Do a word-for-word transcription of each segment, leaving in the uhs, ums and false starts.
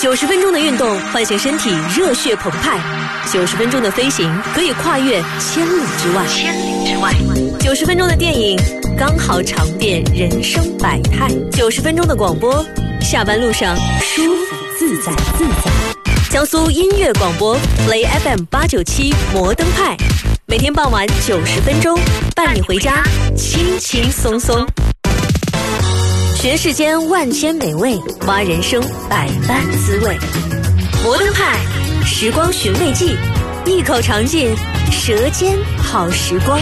九十分钟的运动唤醒身体热血澎湃，九十分钟的飞行可以跨越千里之外。千里之外，九十分钟的电影刚好尝遍人生百态。九十分钟的广播，下班路上舒服自在自在。江苏音乐广播 Play F M 八九七摩登派，每天傍晚九十分钟，伴你回家轻轻松松。学世间万千美味，挖人生百般滋味。摩登派，时光寻味记，一口尝尽舌尖好时光。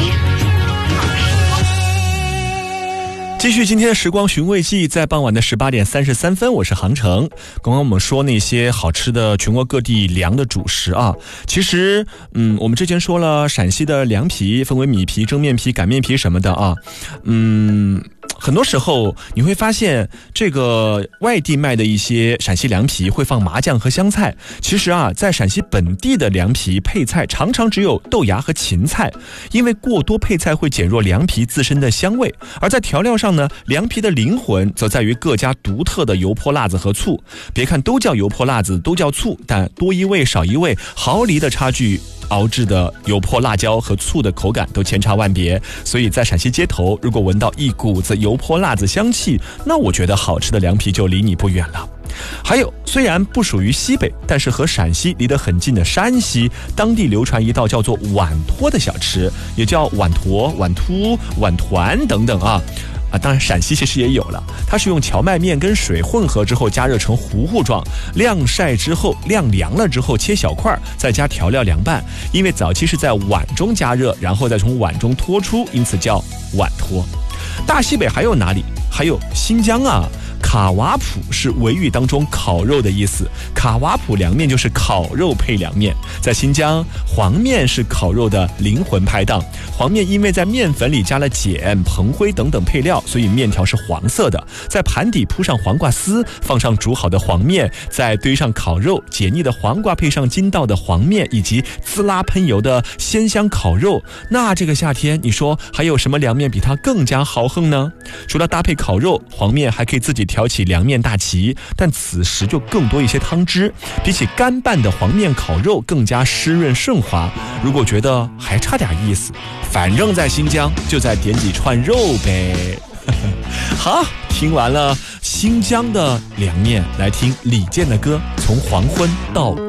继续今天的时光寻味记，在傍晚的十八点三十三分，我是航程。刚刚我们说那些好吃的全国各地凉的主食啊，其实嗯，我们之前说了陕西的凉皮分为米皮、蒸面皮、擀面皮什么的啊，嗯。很多时候你会发现，这个外地卖的一些陕西凉皮会放麻酱和香菜。其实啊，在陕西本地的凉皮配菜常常只有豆芽和芹菜，因为过多配菜会减弱凉皮自身的香味。而在调料上呢，凉皮的灵魂则在于各家独特的油泼辣子和醋。别看都叫油泼辣子，都叫醋，但多一味少一味，毫厘的差距。熬制的油泼辣椒和醋的口感都千差万别，所以在陕西街头，如果闻到一股子油泼辣子香气，那我觉得好吃的凉皮就离你不远了。还有，虽然不属于西北，但是和陕西离得很近的山西，当地流传一道叫做碗托的小吃，也叫碗坨、碗凸、碗团等等啊。啊，当然陕西其实也有了，它是用荞麦面跟水混合之后加热成糊糊状，晾晒之后晾凉了之后切小块，再加调料凉拌。因为早期是在碗中加热，然后再从碗中脱出，因此叫碗托。大西北还有哪里？还有新疆啊，卡瓦普是维语当中烤肉的意思，卡瓦普凉面就是烤肉配凉面。在新疆，黄面是烤肉的灵魂拍档。黄面因为在面粉里加了碱、硼灰等等配料，所以面条是黄色的。在盘底铺上黄瓜丝，放上煮好的黄面，再堆上烤肉，解腻的黄瓜配上筋道的黄面，以及滋啦喷油的鲜香烤肉，那这个夏天你说还有什么凉面比它更加豪横呢？除了搭配烤肉，黄面还可以自己挑起凉面大旗，但此时就更多一些汤汁，比起干拌的黄面烤肉更加湿润顺滑。如果觉得还差点意思，反正在新疆就再点几串肉呗。好，听完了新疆的凉面，来听李健的歌《从黄昏到